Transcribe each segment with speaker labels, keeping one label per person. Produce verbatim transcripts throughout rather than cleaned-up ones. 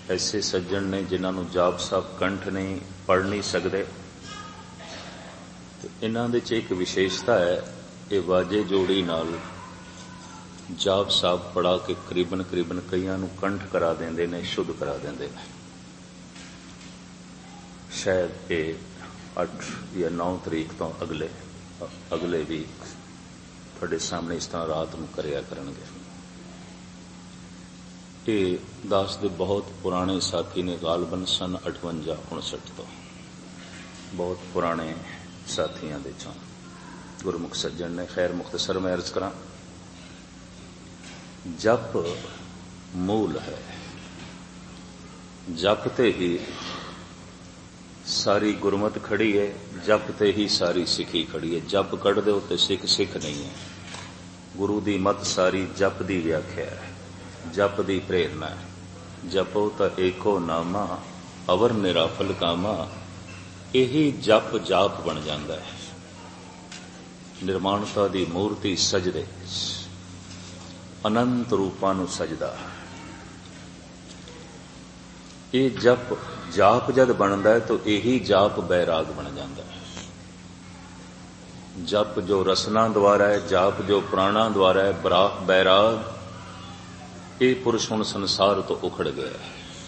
Speaker 1: ऐसे सज्जन ने जिन्होंने जाप साहब कंठ नहीं पढ़ नहीं सकते। इन्हां दे च एक विशेषता है, ये वाजे जोड़ी नाल जाप साहब पढ़ा के करीबन करीबन कईयां नूं कंठ करा देंदे ने, शुद्ध करा देंदे ने। शायद ये अठ या नौ तरीक तो अगले अगले वीक तुहाडे सामने इस तरह रात नूं करिया करनगे। ये दास दे बहुत पुराने साथी ने, गालबन सन अठवंजा उनसठ तो बहुत पुराने साथियों दे चों गुरमुख सज्जन ने। खैर मुख्तसर मैं अर्ज करा, जप मूल है, जपते ही सारी गुरमत खड़ी है, जपते ही सारी सिखी खड़ी है। जप कढ़ दो तो सिख सिख नहीं है। गुरु दी मत सारी जप दी व्याख्या है, जप दी प्रेरणा है। जपो तो एको नामा अवर निराफल कामा, यही जप जाप बन जाता है। निर्माणता दी मूर्ति सजदे अनंत रूपां नूं सजदा। ये जप जाप जद बनता है तो यही जाप बैराग बन जाता है। जप जो रसना द्वारा है, जाप जो प्राणा द्वारा है, बैराग ये पुरुष हुण संसार तो उखड़ गया है।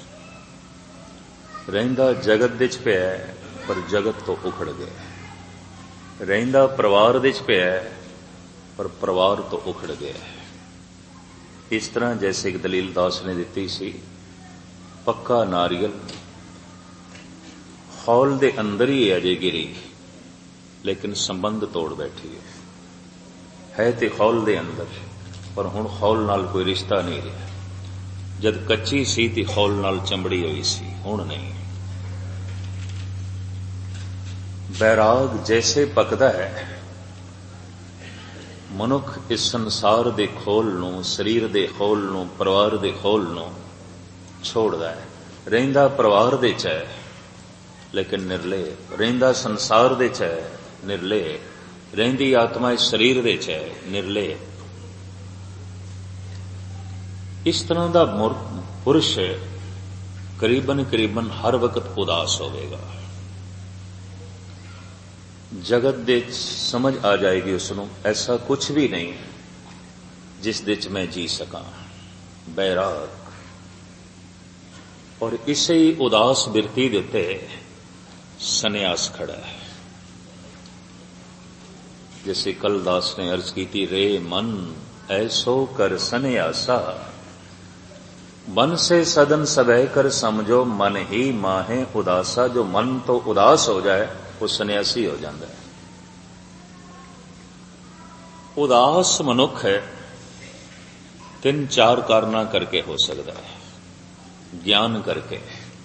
Speaker 1: रहिंदा जगत विच पिया है पर जगत तो उखड़ गया। रहिंदा परिवार विच पिया है पर परिवार तो उखड़ गया है। इस तरह जैसे एक दलील दास ने दी सी, पक्का नारियल हॉल दे अंदर ही अजे गिरी लेकिन संबंध तोड़ बैठी है, है ते हॉल दे अंदर पर हुण हॉल नाल कोई रिश्ता नहीं रहा। जद कच्ची सी ते हॉल नाल चंबड़ी हुई सी, हुण नहीं। बैराग जैसे पकदा है, मनुख इस संसार दे खोल नूं, शरीर दे खोल नूं, परिवार दे खोल नूं छोड़दा है। रहिंदा परिवार दे च है लेकिन निर्ले, रहिंदा संसार दे च है निर्ले, रहिंदी आत्मा इस शरीर दे च है निर्ले। इस तरह का पुरुष करीबन करीबन हर वक्त उदास होगा। जगत दे समझ आ जाएगी उसनों ऐसा कुछ भी नहीं जिस दे च मैं जी सका। बैराग और इसे ही उदास बिरती दे उत्ते सन्यास खड़ा है। जैसे कल दास ने अर्ज की थी, रे मन ऐसो कर सन्यासा, मन से सदन सबह कर समझो, मन ही माहे उदासा। जो मन तो उदास हो जाए वो सन्यासी हो जाता है। उदास मनुख है तीन चार कारणा करके हो सकता है। ज्ञान करके,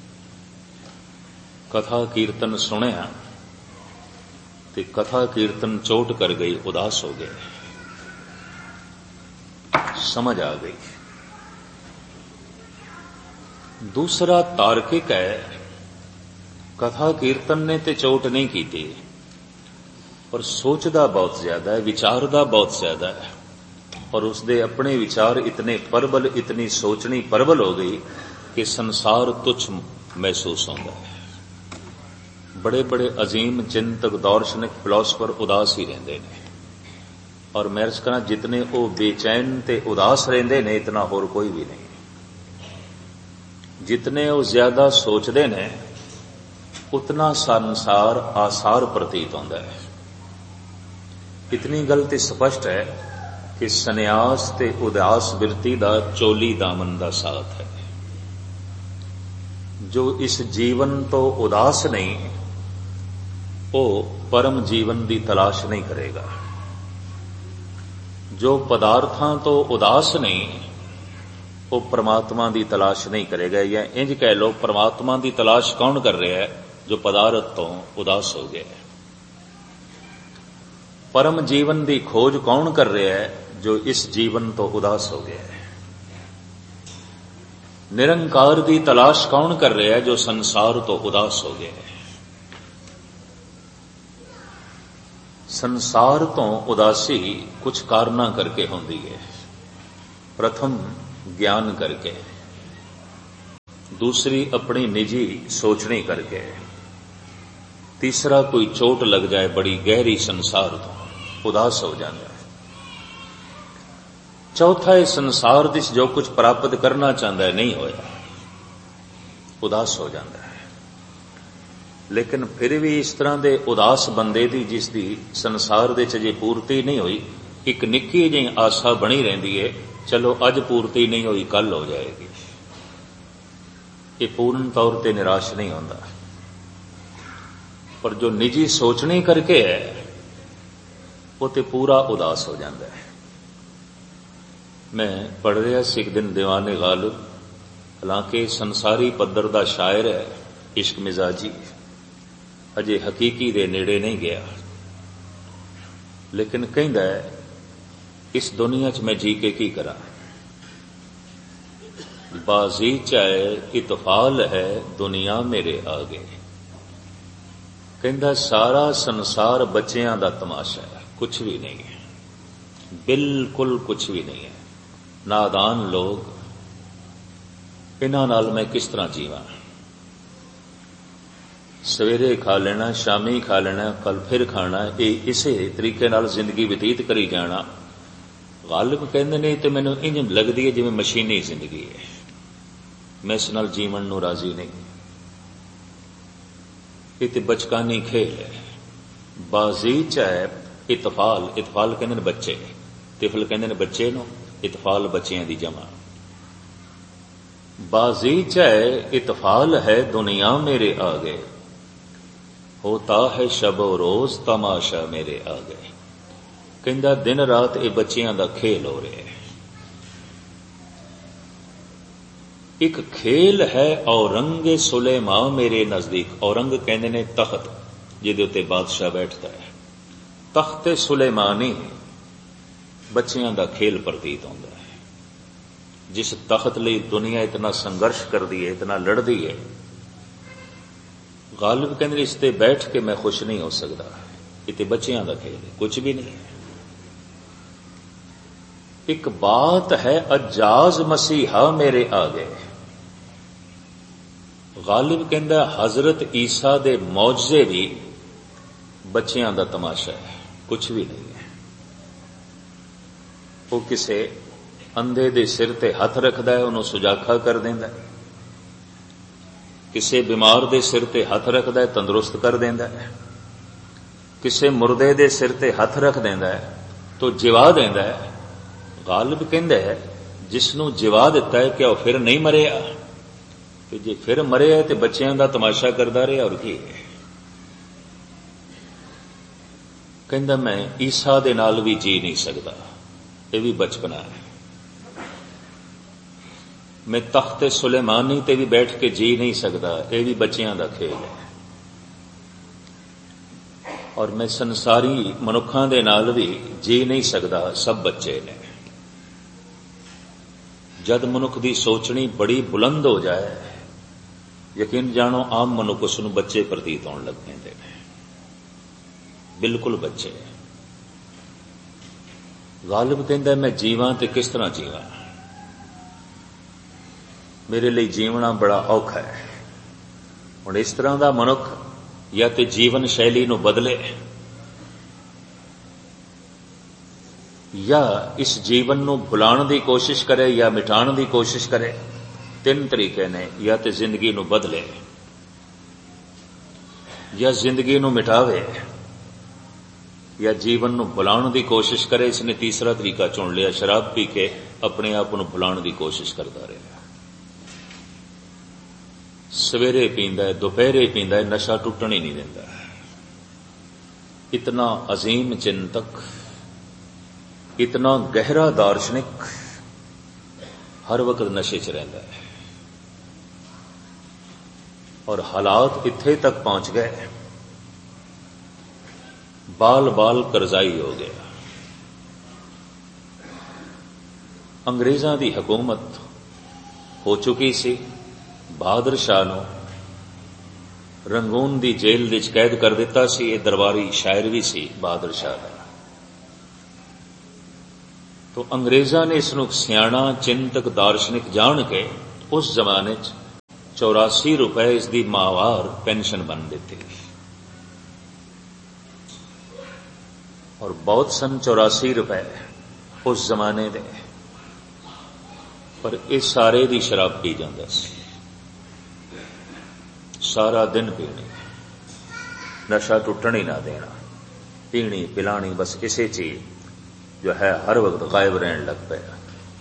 Speaker 1: कथा कीर्तन सुनिया ते कथा कीर्तन चोट कर गई, उदास हो गए, समझ आ गई। दूसरा तार्किक है, कथा कीर्तन ने ते चोट नहीं की थी पर सोचदा बहुत ज्यादा है, विचारदा बहुत ज्यादा है और उसदे अपने विचार इतने प्रबल, इतनी सोचनी प्रबल हो गई कि संसार तुच्छ महसूस होता है। बड़े बड़े अजीम चिंतक, दार्शनिक, फिलोसफर उदास ही रहते हैं और मैं अर्ज करा जितने वो बेचैन ते उदास रहते ने इतना होर कोई भी नहीं। जितने वो ज्यादा सोचते ने उतना संसार आसार प्रतीत होता है। इतनी गलती स्पष्ट है कि सन्यास ते उदास बिरती दा चोली दामन दा साथ है। जो इस जीवन तो उदास नहीं वो परम जीवन की तलाश नहीं करेगा। जो पदार्थां तो उदास नहीं वो परमात्मा की तलाश नहीं करेगा। या इंज कह लो, परमात्मा की तलाश कौन कर रहा है? जो पदार्थ तो उदास हो गया है। परम जीवन की खोज कौन कर रहा है? जो इस जीवन तो उदास हो गया है। निरंकार की तलाश कौन कर रहा है? जो संसार तो उदास हो गया है। संसार तो उदासी कुछ कारणा करके होती है। प्रथम ज्ञान करके, दूसरी अपनी निजी सोचनी करके, तीसरा कोई चोट लग जाए बड़ी गहरी संसार तो उदास हो जाता है, चौथा इस संसार दिस जो कुछ प्राप्त करना चाहता है नहीं होया, उदास हो जाता है। लेकिन फिर भी इस तरह दे उदास बंदे दी जिसदी संसार दे च जे पूर्ति नहीं हुई, एक निक्की जी आशा बनी रहती है, चलो अज पूर्ति नहीं हुई कल हो जाएगी। ये पूर्ण तौर पे निराश नहीं होता, पर जो निजी सोचने करके है वो तो पूरा उदास हो जाता है। मैं पढ़ रहा सी एक दिन दीवाने गालिब, हालांकि संसारी पद्धर दा शायर है, इश्क मिजाजी, अजे हकीकी दे नेड़े नहीं गया, लेकिन कहंदा है इस दुनिया च मैं जी के की करा, बाजी चाहे इतफाल है दुनिया मेरे आगे। कहंदा सारा संसार बच्चियां दा तमाशा है, कुछ भी नहीं है, बिल्कुल कुछ भी नहीं है। नादान लोग, इन्हां नाल मैं किस तरह जीवां? सवेरे खा लेना, शामी खा लेना, कल फिर खाना, ये इसे तरीके नाल जिंदगी व्यतीत करी जाना। गालिब कहंदे ने ते मैनूं इंज लगदी है जिवें मशीनी जिंदगी है, मैं इस नाल जीवन नूं राजी नहीं। ये ते बचकानी खेल है। बाजी चाहे इतफाल, इतफाल कहंदे ने बच्चे, तिफल कहंदे ने बच्चे नूं, इतफाल बच्चियां दी जमा। बाजी चाहे इतफाल है दुनिया मेरे आगे, होता है शब रोज तमाशा मेरे आगे। कहंदा दिन रात ये बच्चियां दा खेल हो रहा है। एक खेल है औरंगे सुलेमा मेरे नजदीक। औरंग कहंदे ने तख्त जिहदे उत्ते बादशाह बैठता है, तख्ते सुलेमानी बच्चियां दा खेल प्रतीत होंदा है। जिस तख्त लई दुनिया इतना संघर्ष करदी है, इतना लड़दी है, गालिब कहंदे इस ते बैठ के मैं खुश नहीं हो सकता, इते बच्चियां दा खेल है, कुछ भी नहीं है। एक बात है अजाज मसीहा मेरे आगे। गालिब कहंदा हजरत ईसा दे मौजज़े भी बच्चियां दा तमाशा है, कुछ भी नहीं है। वो किसे अंधे दे सिर ते हथ रखदा है, उन्होंने सुजाखा कर देंदा है, किसे बीमार दे सिर ते हथ रखदा है, तंदुरुस्त कर देंदा है, किसे मुर्दे दे सिर ते हथ रख देंदा है तो जिवा देंदा है। गालिब कहंदा है जिसनों जिवा दिता है क्या वह फिर नहीं मरिया? कि जे फिर मरिया तो बच्चियां दा तमाशा करदा रहा, और की है? कहंदा मैं ईसा दे नाल भी जी नहीं सकता, ये भी बचपना है। मैं तख्ते सुलेमानी ते भी बैठ के जी नहीं सकता, ये भी बच्चियां दा खेल है। और मैं संसारी मनुखां दे नाल भी जी नहीं सकता, सब बच्चे ने। जद मनुख दी सोचनी बड़ी बुलंद हो जाए, यकीन जानो आम मनुख उसनूं बच्चे प्रतीत होने लग पैंदे ने, बिल्कुल बच्चे। गालिब कहंदा मैं जीवां ते किस तरह जीवां? मेरे लिए जीवना बड़ा औखा है। हुण इस तरह का मनुख या तो जीवन शैली नूं बदले, या इस जीवन नूं भुलाण दी कोशिश करे या मिटाण दी कोशिश करे। तीन तरीके ने, या तो जिंदगी नूं बदले, या जिंदगी नूं मिटावे, या जीवन नूं भुलाण दी कोशिश करे। इसने तीसरा तरीका चुन लिया, शराब पी के अपने आप नूं भुलाण दी कोशिश करता रहा। सवेरे पींदा है, दोपहरे पींदा है, नशा टुटण ही नहीं देंदा। इतना अजीम चिंतक, इतना गहरा दार्शनिक हर वक्त नशे च रहिंदा है। और हालात इत्थे तक पहुंच गए, बाल बाल करजाई हो गया। अंग्रेजां दी हुकूमत हो चुकी सी। बहादुर शाह नूं रंगून दी जेल विच कैद कर दिता सी। ये दरबारी शायर भी सी बहादुर शाह दा। तो अंग्रेजां ने इसनूं सियाणा चिंतक दार्शनिक जान के उस जमाने च चौरासी रुपए इसकी माहवार पेंशन बन देती और बहुत सन चौरासी रुपए उस जमाने दे, पर इस सारे दी शराब पी जाता सी, सारा दिन पीनी, नशा टुटन ही ना देना, पीनी पिलानी, बस इसे चीज जो है हर वक्त गायब रहने लग पाया।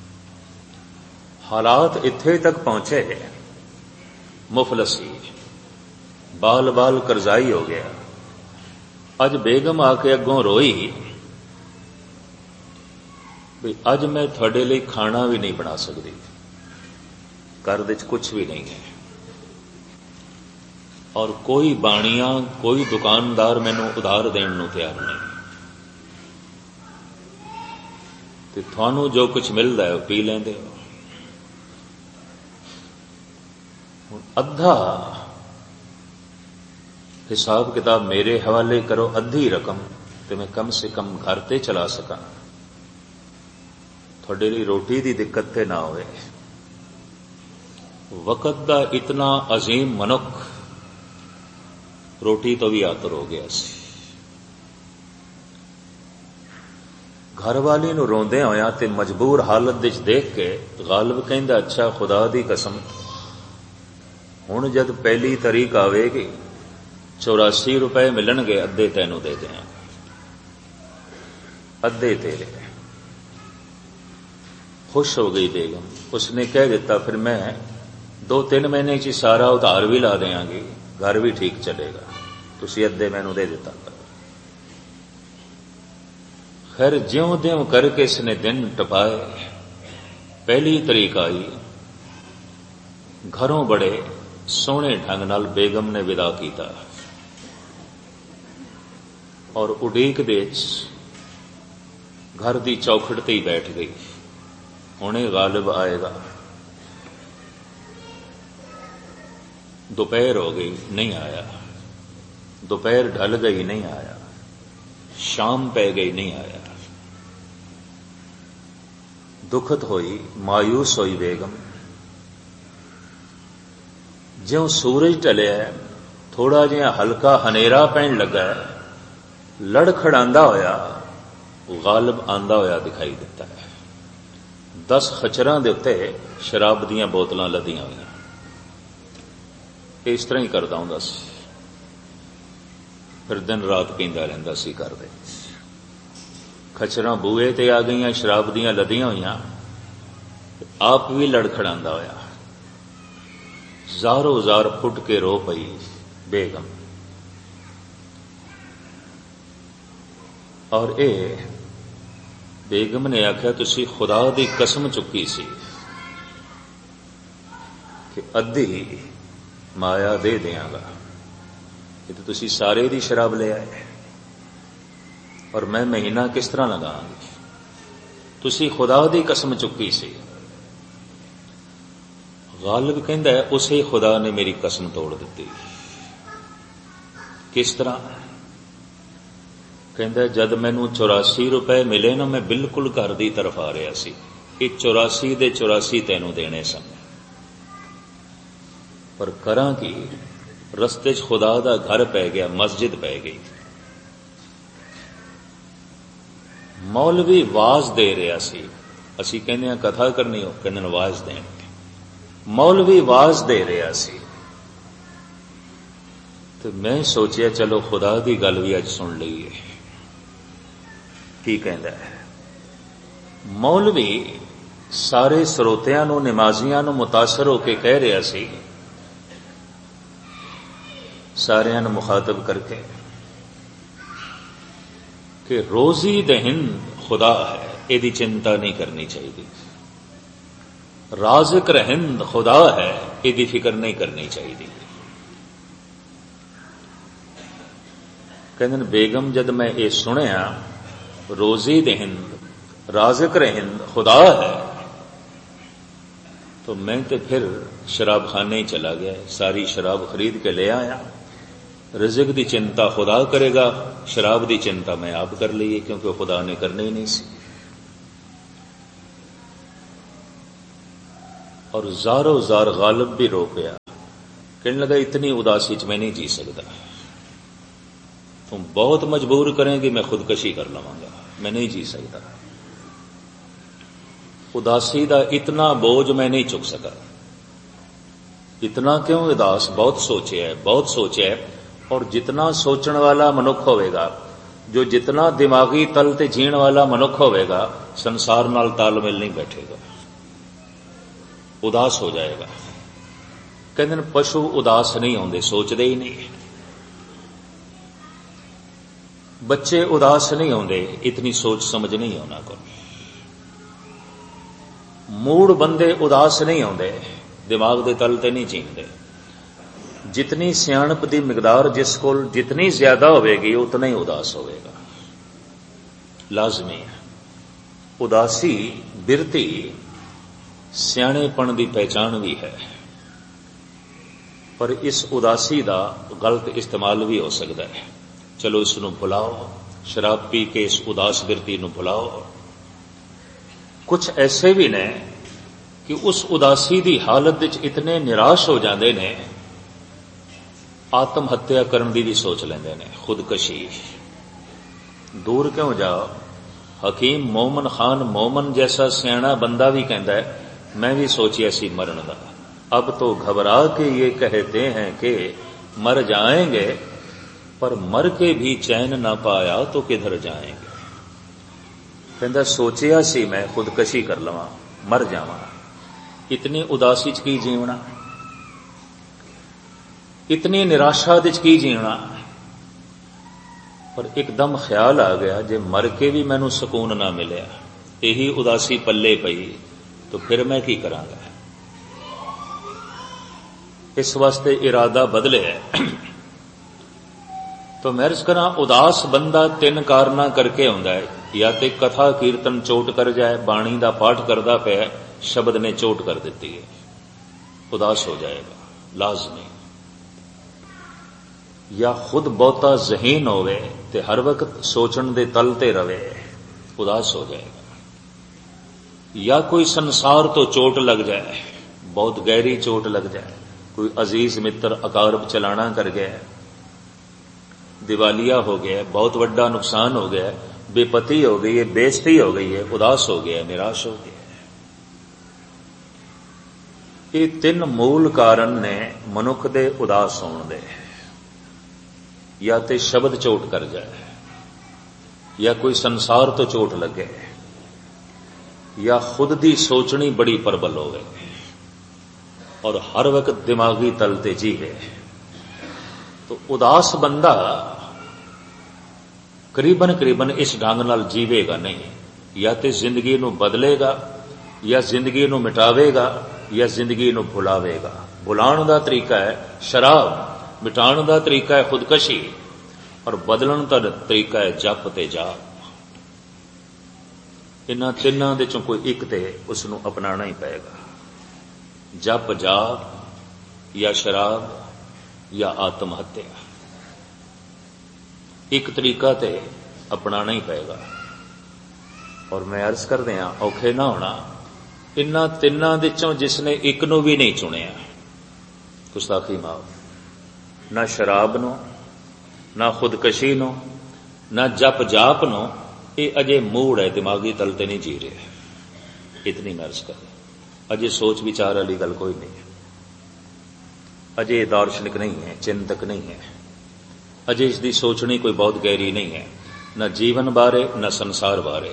Speaker 1: हालात इत्थे तक पहुंचे, मुफलसी, बाल बाल करजाई हो गया। अज बेगम आके अगों रोई भी अज मैं थोड़े लिए खाना भी नहीं बना सकती, घर विच कुछ भी नहीं है, और कोई बाणिया कोई दुकानदार मैनू उधार देण नूं तैयार नहीं, ते थानू जो कुछ मिलता है वह पी लेंदे हो। हुण अद्धा हिसाब किताब मेरे हवाले करो, अद्धी रकम तो मैं कम से कम घर ते चला सका, थोड़े लिए रोटी की दिक्कत ते ना होवे। वक़्त दा इतना अजीम मनुख रोटी तो भी आतर हो गया सी। घर वाली नूं रोंदे होया ते मजबूर हालत विच देख के गालिब कहंदा, अच्छा खुदा दी कसम, हुण जद पहली तारीख आवेगी चौरासी रुपए मिलणगे, अद्धे तैनूं दे देंगे, अद्धे तेरे। खुश हो गई बेगम, उसने कह दिता फिर मैं दो तीन महीने च सारा उधार भी ला देंगी, घर भी ठीक चलेगा, तुसी अद्धे मैनू दे दिता करो। खैर ज्यों त्यों करके इसने दिन टपाए, पहली तारीख आई, घरों बड़े सोहने ढंग नाल बेगम ने विदा किया और उड़ीक दे घर की चौखट ते ही बैठ गई, हुणे गालिब आएगा। दोपहर हो गई, नहीं आया, दोपहर ढल गई, नहीं आया, शाम पै गई, नहीं आया। दुखत होई, मायूस होई बेगम। ज्यों सूरज ढलिया, थोड़ा जिहा हल्का हनेरा पैण लगा, लड़खड़ांदा होया गालिब आंदा होया दिखाई दिता है। दस खचरां दे उत्ते शराब दीयां बोतलां लदियां होईयां, इस तरह ही करदा हुंदा सी, फिर दिन रात पींदा रहिंदा सी घर दे। खचरां बूहे ते आ गईयां, शराब दीयां लदियां होईयां, आप भी लड़खड़ांदा होया, ज़ारो ज़ार फुट के रो पई बेगम। और ए बेगम ने आख्या, तुसी खुदा दी कसम चुकी सी कि अद्धी माया दे देंगा, ये तो तुसी सारे दी शराब ले आए और मैं महीना किस तरह लगांगी, तुसी खुदा दी कसम चुकी सी। गालिब कहंदा है, उसे खुदा ने मेरी कसम तोड़ दी। किस तरह? कहंदा जद मैनू चौरासी रुपए मिले ना, मैं बिल्कुल घर की तरफ आ रहा सी, ये चौरासी दे चौरासी तैनू देने सन, पर करां की रस्ते च खुदा दा घर पै गया, मस्जिद पै गई। मौलवी वाज दे रहा सी, असी कहने कथा करनी हो, कहने वाज देण, मौलवी वाज दे रहा सी। तो मैं सोचिया चलो खुदा दी गल भी अज सुन लईए, की कहंदा है। मौलवी सारे ਸਰੋਤਿਆਂ ਨੂੰ, नमाजियां ਨੂੰ मुतासर होके कह रहा सी, सारियां ਨੂੰ मुखातब करके कि रोजी दहिंद खुदा है, ਇਹਦੀ चिंता नहीं करनी चाहिए, राज़िक रहंद खुदा है, ਇਹਦੀ फिक्र नहीं करनी चाहिए। कहंदे बेगम जद मैं ये सुनिया, रोजी दहिंद राज़िक रहंद खुदा है, तो मैं तो फिर शराब खाने ही चला गया, सारी शराब खरीद के ले आया। रिज़्क़ की चिंता खुदा करेगा, शराब की चिंता मैं आप कर ली, क्योंकि खुदा ने करनी ही नहीं सी। और ज़ारो ज़ार गालिब भी रो गया, कहने लगा इतनी उदासी च मैं नहीं जी सकता, तुम बहुत मजबूर करेंगे मैं खुदकशी कर लवांगा, मैं नहीं जी सकता। उदासी का इतना बोझ मैं नहीं चुक सका। इतना क्यों उदास? बहुत सोचे है, बहुत सोचे है। और जितना सोचण वाला मनुख होवेगा, जो जितना दिमागी तल ते जीण वाला मनुख होवेगा, संसार नाल तालमेल नहीं बैठेगा, उदास हो जाएगा। कहते हैं पशु उदास नहीं होंदे, सोचते ही नहीं। बच्चे उदास नहीं होंदे, इतनी सोच समझ नहीं होना को। मूड बंदे उदास नहीं होंदे, दिमाग दे तल ते नहीं जींदे। जितनी सियाणप दी मिकदार जिस कोल जितनी ज्यादा होवेगी, उतना ही उदास होवेगा, लाजमी है। उदासी बिरती सियाणेपन दी पहचान भी है, पर इस उदासी का गलत इस्तेमाल भी हो सकता है। चलो इसनूं भुलाओ, शराब पी के इस उदास बिरती नूं भुलाओ। कुछ ऐसे भी ने कि उस उदासी की हालत विच इतने निराश हो जाते ने, आत्म हत्या करने की भी सोच लेंदे ने, खुदकशी। दूर क्यों जाओ, हकीम मोमन खान मोमन जैसा सियाणा बंदा भी कहता है मैं भी सोचिया सी मरण का, अब तो घबरा के ये कहते हैं कि मर जाएंगे, पर मर के भी चैन ना पाया तो किधर जाएंगे। कहता सोचिया सी मैं खुदकशी कर लवां, मर जावां। इतनी उदासी च की जीवना, इतनी निराशा च की जीवना। पर एकदम ख्याल आ गया, जे मर के भी मैनू सुकून ना मिलिया, यही उदासी पल्ले पई, तो फिर मैं की करांगा। इस वास्ते इरादा बदले। तो मैं अर्ज करा, उदास बंदा तीन कारणा करके आउंदा है। या तो कथा कीर्तन चोट कर जाए, बाणी का पाठ करता पे, शब्द ने चोट कर दी है, उदास हो जाएगा लाजमी। या खुद बहुता जहीन होवे ते हर वक्त सोचण दे तल ते रवे, उदास हो जाएगा। या कोई संसार तो चोट लग जाए, बहुत गहरी चोट लग जाए, कोई अजीज मित्र अकारब चलाना कर गया, दिवालिया हो गया, बहुत बड़ा नुकसान हो गया, बेपति हो गई है, बेइज्जती हो गई है, उदास हो गया, निराश हो गया। ये तीन मूल कारण ने मनुख दे उदास होने दे। या तो शब्द चोट कर जाए, या कोई संसार तो चोट लगे, या खुद दी सोचनी बड़ी प्रबल होवे और हर वक्त दिमागी तल ते जीवे। तो उदास बंदा करीबन करीबन इस ढंग नाल जीवेगा नहीं। या तो जिंदगी नूं बदलेगा, या जिंदगी नूं मिटावेगा, या जिंदगी नूं भुलावेगा। भुलाण दा तरीका है शराब, मिटाण दा तरीका है खुदकशी, और बदलण दा तरीका है जप ते जाप। इन्हां तिन्हां दे चों कोई एक ते उसनूं अपनाना ही पएगा। जप जाप, या शराब, या आत्म हत्या, एक तरीका ते अपनाना ही पएगा। और मैं अर्ज कर दिया औखे ना होना, इन्हां तिन्हां दे चों जिसने एक नूं भी नहीं चुनिया, गुस्ताखी माफ, ना शराब नो, ना खुदकशी नो, ना जप जाप नो, ये अजे मूड है, दिमागी तल ते नहीं जी रहे। इतनी मैं अर्ज कर, अजे सोच विचार वाली गल कोई नहीं है, अजे दार्शनिक नहीं है, चिंतक नहीं है, अजे इसकी सोचनी कोई बहुत गहरी नहीं है, न जीवन बारे न संसार बारे।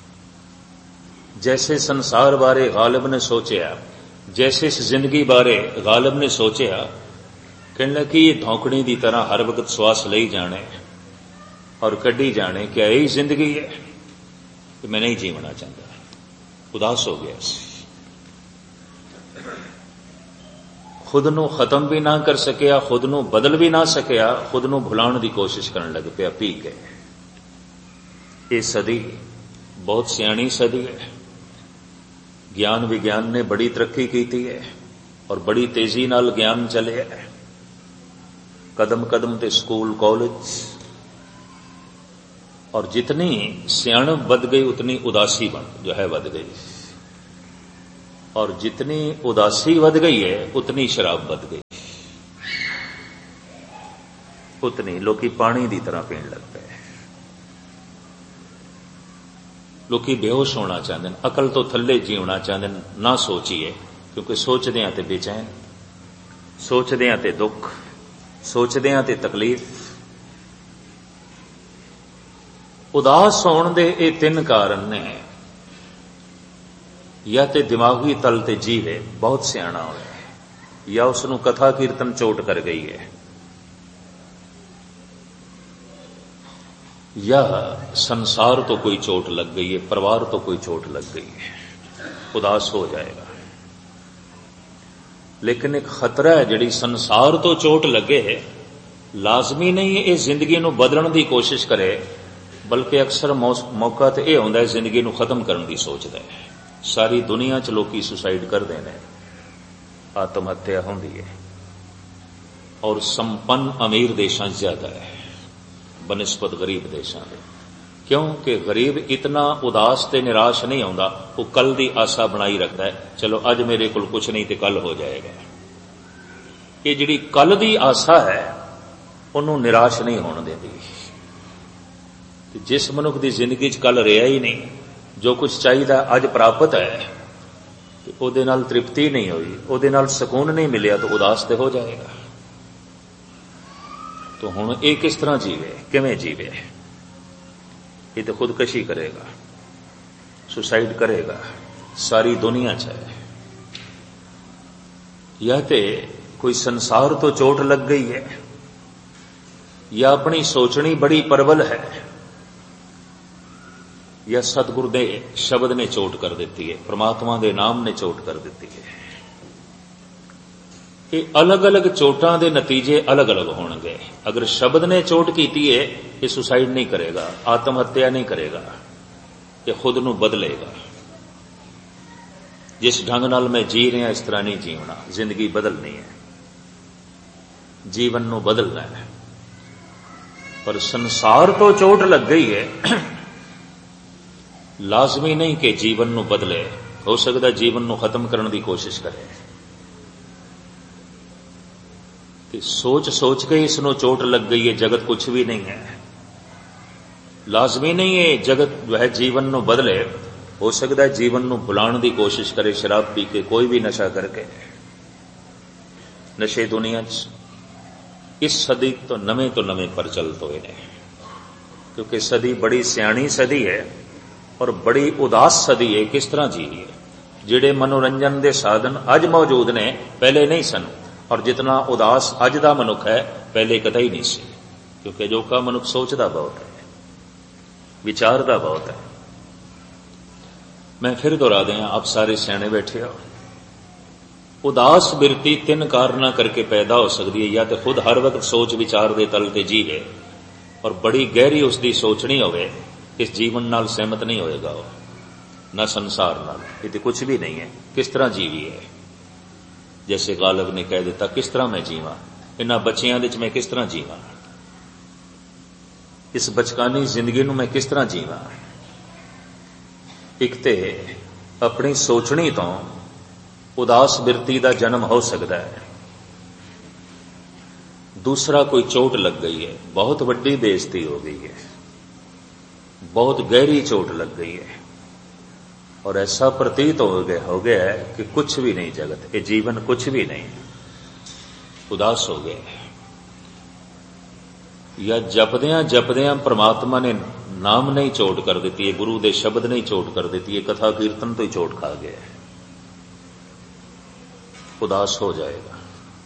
Speaker 1: जैसे संसार बारे गालिब ने सोचा, जैसे इस जिंदगी बारे गालिब ने सोचा, कहने कि ये धौकड़ी की तरह हर वक्त श्वास ले जाने और कड्डी जाने, क्या यही जिंदगी है? कि मैं नहीं जीवना चाहता, उदास हो गया। खुद नू खत्म भी ना कर सकिया, खुद नू बदल भी ना सकिया, खुद नू भुलाण की कोशिश करने लग पिया पी के। ये सदी बहुत सियाणी सदी है। ज्ञान विज्ञान ने बड़ी तरक्की की है और बड़ी तेजी नाल ज्ञान चले है। कदम कदम ते स्कूल कॉलेज, और जितनी सियाणप बद गई उतनी उदासी बन जो है बद गई, और जितनी उदासी बद गई है उतनी शराब बद गई। ਉਤਨੀ ਲੋਕੀ ਪਾਣੀ ਦੀ ਤਰ੍ਹਾਂ ਪੀਣ ਲੱਗ ਪਏ। ਲੋਕੀ ਬੇਹੋਸ਼ ਹੋਣਾ ਚਾਹੁੰਦੇ ਨੇ, ਅਕਲ ਤੋਂ ਥੱਲੇ ਜੀਉਣਾ ਚਾਹੁੰਦੇ ਨੇ। ਨਾ ਸੋਚੀਏ, ਕਿਉਂਕਿ ਸੋਚਦੇ ਹਾਂ ਤੇ ਬੇਚੈਨ, ਸੋਚਦੇ ਹਾਂ ਤੇ ਦੁੱਖ, ਸੋਚਦੇ ਹਾਂ ਤੇ ਤਕਲੀਫ। ਉਦਾਸ ਹੋਣ ਦੇ ਇਹ ਤਿੰਨ ਕਾਰਨ ਨੇ। ਜਾਂ ਤੇ ਦਿਮਾਗੀ ਤਲ ਤੇ ਜੀਵੇ, ਬਹੁਤ ਸਿਆਣਾ ਹੋਵੇ, ਜਾਂ ਉਸ ਨੂੰ ਕਥਾ ਕੀਰਤਨ ਚੋਟ ਕਰ ਗਈ ਹੈ, ਜਾਂ ਸੰਸਾਰ ਤੋਂ ਕੋਈ ਚੋਟ ਲੱਗ ਗਈ ਹੈ, ਪਰਿਵਾਰ ਤੋਂ ਕੋਈ ਚੋਟ ਲੱਗ ਗਈ ਹੈ, ਉਦਾਸ ਹੋ ਜਾਏਗਾ। ਲੇਕਿਨ ਇੱਕ ਖਤਰਾ ਹੈ, ਜਿਹੜੀ ਸੰਸਾਰ ਤੋਂ ਚੋਟ ਲੱਗੇ, ਲਾਜ਼ਮੀ ਨਹੀਂ ਇਹ ਜ਼ਿੰਦਗੀ ਨੂੰ ਬਦਲਣ ਦੀ ਕੋਸ਼ਿਸ਼ ਕਰੇ, ਬਲਕਿ ਅਕਸਰ ਮੌਕਾ ਤੇ ਇਹ ਆਉਂਦਾ ਹੈ ਜ਼ਿੰਦਗੀ ਨੂੰ ਖਤਮ ਕਰਨ ਦੀ ਸੋਚਦਾ ਹੈ। ਸਾਰੀ ਦੁਨੀਆ 'ਚ ਲੋਕੀ ਸੁਸਾਈਡ ਕਰਦੇ ਨੇ, ਆਤਮ ਹੱਤਿਆ ਹੁੰਦੀ ਹੈ, ਔਰ ਸੰਪੰਨ ਅਮੀਰ ਦੇਸ਼ਾਂ 'ਚ ਜ਼ਿਆਦਾ ਹੈ ਬਨਿਸਬਤ ਗਰੀਬ ਦੇਸ਼ਾਂ ਦੇ। ਕਿਉਂਕਿ ਗਰੀਬ ਇਤਨਾ ਉਦਾਸ ਤੇ ਨਿਰਾਸ਼ ਨਹੀਂ ਆਉਂਦਾ, ਉਹ ਕੱਲ ਦੀ ਆਸਾ ਬਣਾਈ ਰੱਖਦਾ ਹੈ, ਚਲੋ ਅੱਜ ਮੇਰੇ ਕੋਲ ਕੁਛ ਨਹੀਂ ਤੇ ਕੱਲ ਹੋ ਜਾਏਗਾ। ਇਹ ਜਿਹੜੀ ਕੱਲ ਦੀ ਆਸਾ ਹੈ ਉਹਨੂੰ ਨਿਰਾਸ਼ ਨਹੀਂ ਹੋਣ ਦਿੰਦੀ। ਤੇ ਜਿਸ ਮਨੁੱਖ ਦੀ ਜ਼ਿੰਦਗੀ 'ਚ ਕੱਲ ਰਿਹਾ ਹੀ ਨਹੀਂ, ਜੋ ਕੁਝ ਚਾਹੀਦਾ ਅੱਜ ਪ੍ਰਾਪਤ ਹੈ, ਤੇ ਉਹਦੇ ਨਾਲ ਤ੍ਰਿਪਤੀ ਨਹੀਂ ਹੋਈ, ਉਹਦੇ ਨਾਲ ਸਕੂਨ ਨਹੀਂ ਮਿਲਿਆ, ਤਾਂ ਉਦਾਸ ਤੇ ਹੋ ਜਾਏਗਾ। तो हुण ये किस तरह जीवे, किवें जीवे? ये तो खुदकशी करेगा, सुसाइड करेगा, सारी दुनिया च है। या तो कोई संसार तो चोट लग गई है, या अपनी सोचनी बड़ी प्रबल है, या सतगुरु दे शब्द ने चोट कर देती है, परमात्मा दे नाम ने चोट कर देती है। ये अलग अलग चोटां दे नतीजे अलग अलग होंगे। अगर शब्द ने चोट की है, ये सुसाइड नहीं करेगा, आत्म हत्या नहीं करेगा, ये खुद नूं बदलेगा। जिस ढंग नाल मैं जी रहा इस तरह नहीं जीवना, जिंदगी बदलनी है, जीवन नूं बदलना है। पर संसार तो चोट लग गई है, लाजमी नहीं कि जीवन नूं बदले। हो सकता जीवन नूं खत्म करने की कोशिश करे, सोच सोच के इसनों चोट लग गई है, जगत कुछ भी नहीं है। लाजमी नहीं है जगत जो है जीवन नूं बदले। हो सकता है जीवन नूं भुलाण की कोशिश करे, शराब पी के, कोई भी नशा करके। नशे दुनिया च इस सदी तो नवे तो नवे प्रचलित हुए हैं, क्योंकि सदी बड़ी सियाणी सदी है और बड़ी उदास सदी है। किस तरह जी है? जिहड़े मनोरंजन के साधन अज मौजूद ने, पहले नहीं सन। और जितना उदास अज दा मनुख है, पहले कदा ही नहीं सी, क्योंकि जो का मनुख सोचता बहुत है, विचारता बहुत है। मैं फिर दोहरा दें, आप सारे सियाने बैठे हो। उदास बिरती तीन कारणा करके पैदा हो सकती है। या तो खुद हर वक्त सोच विचार दे तल ते जीवे और बड़ी गहरी उसकी सोचनी होवे, इस जीवन नाल सहमत नहीं होएगा वो, ना संसार नाल। ये तो कुछ भी नहीं है। किस तरह जीवी है? जैसे गालिब ने कह दिता, किस तरह मैं जीवां, इन्हां बच्चियां दे च मैं किस तरह जीवां, इस बचकानी जिंदगी नूं मैं किस तरह जीवां। एक ते अपनी सोचनी तो उदास बिरती का जन्म हो सकता है, दूसरा कोई चोट लग गई है, बहुत वड्डी बेइज्जती हो गई है, बहुत गहरी चोट लग गई है, और ऐसा प्रतीत हो गया हो गया है कि कुछ भी नहीं जगत, ये जीवन कुछ भी नहीं, उदास हो गए। या जपदियां जपदियां परमात्मा ने नाम नहीं चोट कर देती है, गुरु दे शब्द नहीं चोट कर देती है, कथा कीर्तन तो ही चोट खा गया है, उदास हो जाएगा।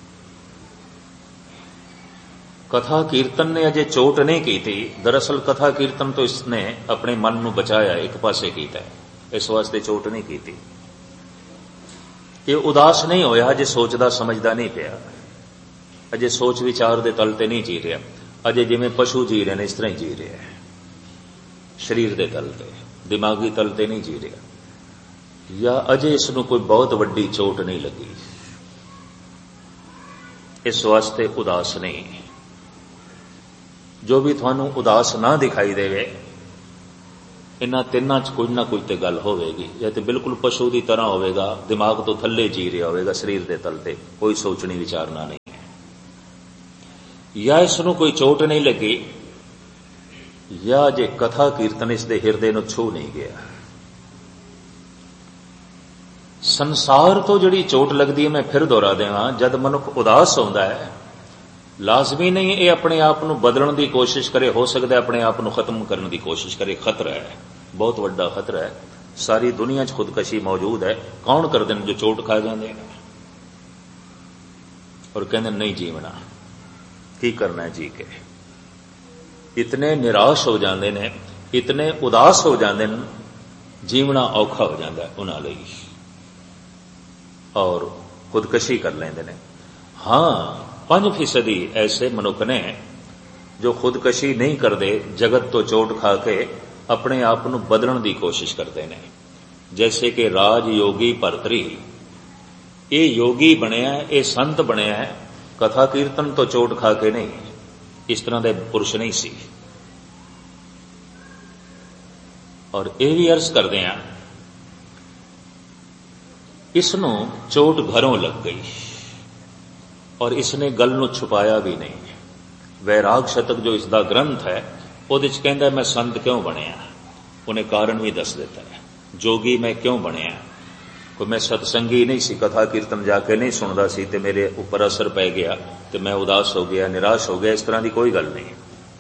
Speaker 1: कथा कीर्तन ने अजे चोट नहीं की थी। दरअसल कथा कीर्तन तो इसने अपने मन नूं बचाया, एक पासे कीता है, इस वास्ते चोट नहीं की थी। ये उदास नहीं होया, अजे सोचदा समझदा नहीं पिया, अजे सोच विचार दे तल ते नहीं जी रहा, अजे जिवें पशु जी रहे हैं इस तरह ही जी रहा है, शरीर दे तल ते, दिमागी तल ते नहीं जी रहा। या अजे इसनूं कोई बहुत वड्डी चोट नहीं लगी, इस वास्ते उदास नहीं। जो भी तुहानूं उदास ना दिखाई देवे, इन्हां तिन्नां च कोई ना कोई ते गल होवेगी। या तो बिल्कुल पशु की तरह होवेगा, दिमाग तो थल्ले जी रहा होवेगा, शरीर के तल ते कोई सोचनी विचारना नहीं है। ਜਾਂ ਇਸ ਨੂੰ ਕੋਈ ਚੋਟ ਨਹੀਂ ਲੱਗੀ, ਜਾਂ ਜੇ ਕਥਾ ਕੀਰਤਨ ਇਸ ਦੇ ਹਿਰਦੇ ਨੂੰ ਛੂ ਨਹੀਂ ਗਿਆ। ਸੰਸਾਰ ਤੋਂ ਜਿਹੜੀ ਚੋਟ ਲੱਗਦੀ ਹੈ, ਮੈਂ ਫਿਰ ਦੁਹਰਾ ਦੇਵਾਂ, ਜਦ ਮਨੁੱਖ ਉਦਾਸ ਹੁੰਦਾ ਹੈ, ਲਾਜ਼ਮੀ ਨਹੀਂ ਇਹ ਆਪਣੇ ਆਪ ਨੂੰ ਬਦਲਣ ਦੀ ਕੋਸ਼ਿਸ਼ ਕਰੇ, ਹੋ ਸਕਦਾ ਆਪਣੇ ਆਪ ਨੂੰ ਖਤਮ ਕਰਨ ਦੀ ਕੋਸ਼ਿਸ਼ ਕਰੇ। ਖਤਰਾ ਹੈ, ਬਹੁਤ ਵੱਡਾ ਖਤਰਾ ਹੈ। ਸਾਰੀ ਦੁਨੀਆ 'ਚ ਖੁਦਕਸ਼ੀ ਮੌਜੂਦ ਹੈ। ਕੌਣ ਕਰਦੇ ਨੇ? ਜੋ ਚੋਟ ਖਾ ਜਾਂਦੇ ਨੇ ਔਰ ਕਹਿੰਦੇ ਨਹੀਂ ਜੀਵਣਾ, ਕੀ ਕਰਨਾ ਹੈ ਜੀ ਕੇ। ਇਤਨੇ ਨਿਰਾਸ਼ ਹੋ ਜਾਂਦੇ ਨੇ, ਇਤਨੇ ਉਦਾਸ ਹੋ ਜਾਂਦੇ ਨੇ, ਜੀਵਣਾ ਔਖਾ ਹੋ ਜਾਂਦਾ ਉਹਨਾਂ ਲਈ ਔਰ ਖੁਦਕਸ਼ੀ ਕਰ ਲੈਂਦੇ ਨੇ। ਹਾਂ, ਪੰਜ ਫੀਸਦੀ ਐਸੇ ਮਨੁੱਖ ਨੇ ਜੋ ਖੁਦਕਸ਼ੀ ਨਹੀਂ ਕਰਦੇ, ਜਗਤ ਤੋਂ ਚੋਟ ਖਾ ਕੇ ਆਪਣੇ ਆਪ ਨੂੰ ਬਦਲਣ ਦੀ ਕੋਸ਼ਿਸ਼ ਕਰਦੇ ਨੇ। ਜੈਸੇ ਕਿ ਰਾਜ ਯੋਗੀ ਭਰਤਰੀ, ਇਹ ਯੋਗੀ ਬਣਿਆ, ਇਹ ਸੰਤ ਬਣਿਆ, ਕਥਾ ਕੀਰਤਨ ਤੋਂ ਚੋਟ ਖਾ ਕੇ ਨਹੀਂ। ਇਸ ਤਰ੍ਹਾਂ ਦੇ ਪੁਰਸ਼ ਨਹੀਂ ਸੀ। ਔਰ ਇਹ ਵੀ ਅਰਜ਼ ਕਰਦੇ ਆ, ਇਸ ਨੂੰ ਚੋਟ ਘਰੋਂ ਲੱਗ ਗਈ ਔਰ ਇਸਨੇ ਗੱਲ ਨੂੰ ਛੁਪਾਇਆ ਵੀ ਨਹੀਂ। ਵੈਰਾਗ ਸ਼ਤਕ ਜੋ ਇਸ ਦਾ ਗ੍ਰੰਥ ਹੈ, ਉਹਦੇ 'ਚ ਕਹਿੰਦਾ ਮੈਂ ਸੰਤ ਕਿਉਂ ਬਣਿਆ, ਉਹਨੇ ਕਾਰਨ ਵੀ ਦੱਸ ਦਿੱਤਾ ਹੈ। ਜੋਗੀ ਮੈਂ ਕਿਉਂ ਬਣਿਆ? ਕੋਈ ਮੈਂ ਸਤਸੰਗੀ ਨਹੀਂ ਸੀ, ਕਥਾ ਕੀਰਤਨ ਜਾ ਕੇ ਨਹੀਂ ਸੁਣਦਾ ਸੀ ਤੇ ਮੇਰੇ ਉੱਪਰ ਅਸਰ ਪੈ ਗਿਆ ਤੇ ਮੈਂ ਉਦਾਸ ਹੋ ਗਿਆ, ਨਿਰਾਸ਼ ਹੋ ਗਿਆ, ਇਸ ਤਰ੍ਹਾਂ ਦੀ ਕੋਈ ਗੱਲ ਨਹੀਂ।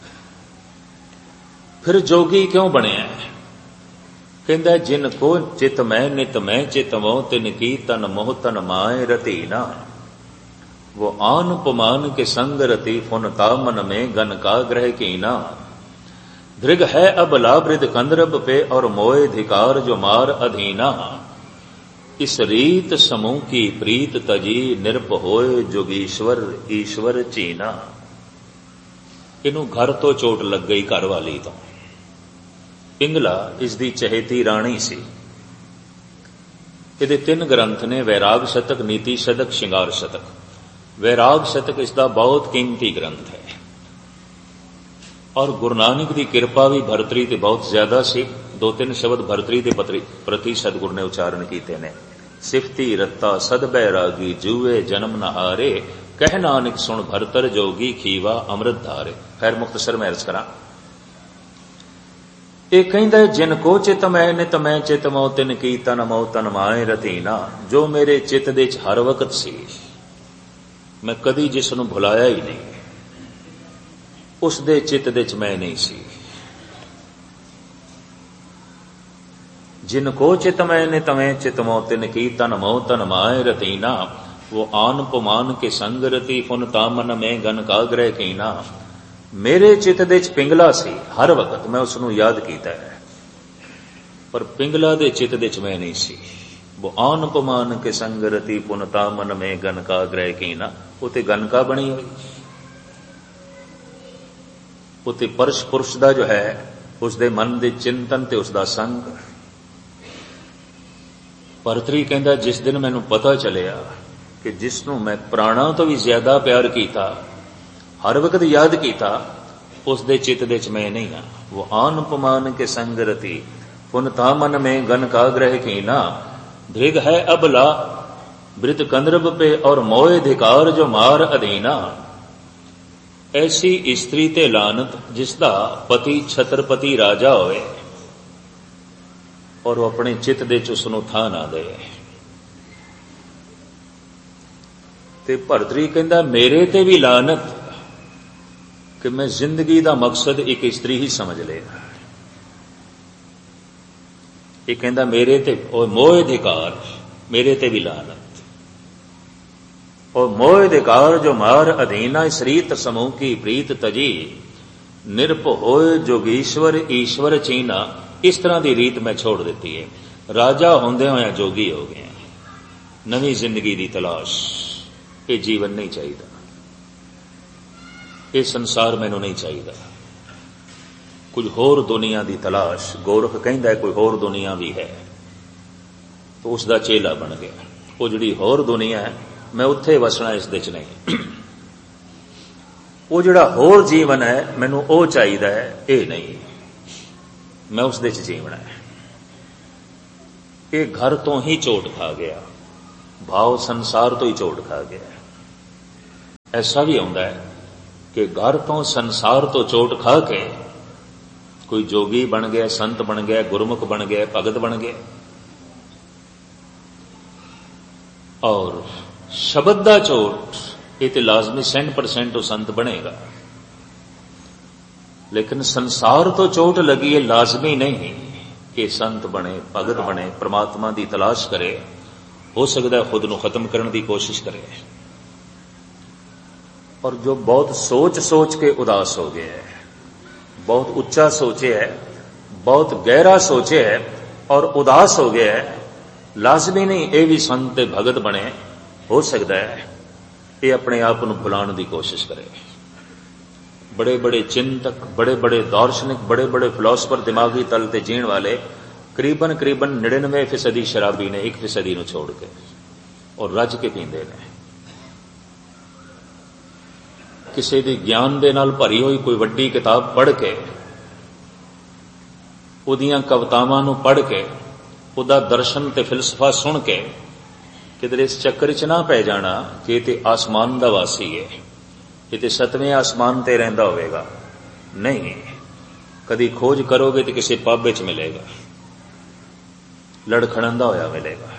Speaker 1: ਫਿਰ ਜੋਗੀ ਕਿਉਂ ਬਣਿਆ? ਕਹਿੰਦਾ ਜਿਨ ਕੋ ਚਿਤ ਮੈਂ ਨਿਤ ਮੈਂ ਚਿਤਵੋ ਤਿਨ ਕੀ ਤਨ ਮੋਹ ਤਨ ਮਾਏ ਰਤੀ ਨਾ, वो आन पुमान के संग रति फुनता मन में गन का ग्रह की ना, धृग है अब लाभृद कंदरब पे और मोए धिकार जो मार अधीना, इस रीत समूह की प्रीत तजी निरप होए जोगीश्वर ईश्वर चीना। इनू घर तो चोट लग गई, घर वाली तो। पिंगला इसदी चहेती राणी सी। ਇਹਦੇ ਤਿੰਨ ਗ੍ਰੰਥ ਨੇ, ਵੈਰਾਗ ਸ਼ਤਕ, ਨੀਤੀ ਸ਼ਤਕ, ਸ਼ਿੰਗਾਰ ਸ਼ਤਕ। ਵੈਰਾਗ ਸ਼ਤਕ ਇਸ ਦਾ ਬਹੁਤ ਕੀਮਤੀ ਗ੍ਰੰਥ ਹੈ ਔਰ ਗੁਰੂ ਨਾਨਕ ਦੀ ਕਿਰਪਾ ਵੀ ਭਰਤਰੀ ਤੇ ਬਹੁਤ ਜ਼ਿਆਦਾ ਸੀ। ਦੋ ਤਿੰਨ ਸ਼ਬਦ ਭਰਤਰੀ ਦੇ ਪ੍ਰਤੀ ਸਤਿਗੁਰੂ ਨੇ ਉਚਾਰਨ ਕੀਤੇ ਨੇ। ਸਿਫਤੀ ਰੱਤਾ ਸਦ ਬੈਰਾਗੀ ਜੂਏ ਜਨਮ ਨਹਾਰੇ, ਕਹਿ ਨਾਨਕ ਸੁਣ ਭਰਤਰ ਜੋਗੀ ਖੀਵਾ ਅੰਮ੍ਰਿਤ ਧਾਰੇ। ਖੈਰ ਮੁਖਤਸਰ ਮੈਂ ਅਰਜ਼ ਕਰਾਂ, ਇਹ ਕਹਿੰਦਾ ਜਿਨ ਕੋ ਚਿਤ ਮੈਂ ਨਿਤ ਮੈਂ ਚਿਤ ਮੋ ਤਿਨ ਕੀ ਤਨ ਮੋ ਤਨ ਮਾਏ ਰਤੀਨਾ, ਜੋ ਮੇਰੇ ਚਿੱਤ ਦੇ ਚ ਹਰ ਵਕਤ ਸੀ, ਮੈਂ ਕਦੀ ਜਿਸ ਨੂੰ ਭੁਲਾਇਆ ਹੀ ਨਹੀਂ, ਉਸ ਦੇ ਚਿੱਤ ਦੇ ਚ ਮੈਂ ਨਹੀਂ ਸੀ। ਜਿਨ ਕੋ ਚਿਤ ਮੈਂ ਨਿਤ ਮੈਂ ਚਿਤ ਮੋ ਤਿਨ ਕੀ ਤਨ ਮੋ ਤਨ ਮਾਏ ਰਤੀਨਾ, वो आन पुमान के संग रति फुन तामन में गन का ग्रह कीना। मेरे चित दे च पिंगला सी, हर वक्त मैं उसनू याद कीता है, पर पिंगला दे चित दे च मैं नहीं सी। वो आन पुमान के संग रति फुन तामन में गन का ग्रह कीना, उते गनका बनी हुई, उते परश पुरुष दा जो है उसदे मन दे चिंतन ते उसदा संग। भरतरी कहंदा जिस दिन मैनू पता चलिया कि जिसनू मैं प्राणा तो भी ज्यादा प्यार किया, हर वक्त याद किया, उस दे चित दे च मैं नहीं हाँ। वो आन पमान के संग रति पुन तामन में गन का ग्रह कीना, धृग है अबला वृत कंदरब पे और मोए धिकार जो मार अधीना। ऐसी स्त्री ते लानत जिसदा पति छत्रपति राजा होए और वो अपने चित दे च उसनू थां ना दे। ते भरतरी कहंदा मेरे ते भी लानत कि मैं जिंदगी दा मकसद एक स्त्री ही समझ लेना। ये कहंदा मेरे ते और मोह अधिकार, मेरे ते भी लानत। और मोह अधिकार जो मार अधीना, इस रीत समूह की प्रीत तजी निरप होए जोगीश्वर ईश्वर चीना। इस तरह की रीत मैं छोड़ दी है। राजा होंदे होया जोगी हो गए, नवी जिंदगी की तलाश। ये जीवन नहीं चाहिए, ये संसार मैनू नहीं चाहिए, कुछ होर दुनिया की तलाश। गोरख कहंदा है कोई होर दुनिया भी है, तो उसका चेला बन गया। वो जिहड़ी होर दुनिया है मैं उत्थे वसना, इस दे च नहीं। वो जिहड़ा होर जीवन है मैनू वो चाहिए है, ये नहीं, मैं उस दे च जीवना है। ये घर तो ही चोट खा गया, भाव संसार तो ही चोट खा गया। ऐसा भी आउंदा है कि घर तो संसार तो चोट खा के कोई जोगी बन गया, संत बन गया, गुरमुख बन गया, भगत बन गया, और शब्द दा चोट ये तो लाजमी सौ परसेंट वो संत बनेगा, लेकिन संसार तो चोट लगी है लाजमी नहीं कि संत बने, भगत बने, परमात्मा की तलाश करे। हो सकता है खुद को खत्म करने की कोशिश करे। और जो बहुत सोच सोच के उदास हो गया है, बहुत उच्चा सोचे है, बहुत गहरा सोचे है और उदास हो गया है, लाजमी नहीं ये भी संत भगत बने। हो सकता है ये अपने आप को भुलाने की कोशिश करे। बड़े बड़े चिंतक, बड़े बड़े दार्शनिक, बड़े बड़े फिलोसफर, दिमागी तल ते जीण वाले करीबन करीबन निन्यानवे फीसदी शराबी ने, एक फीसदी नूं छोड़ के, और रज के पींदे ने। किसी दी ज्ञान दे नाल भरी हुई कोई वड्डी किताब पढ़ के, उहदियां कवितावां नूं पढ़ के, उहदा दर्शन ते फिलसफा सुन के किधरे इस चक्कर च ना पै जाना कि ये ते आसमान दा वासी है, ये ते सतवें आसमान ते रहिंदा होवेगा। नहीं, कदी खोज करोगे तो किसी पब विच मिलेगा, लड़खड़ांदा होया मिलेगा।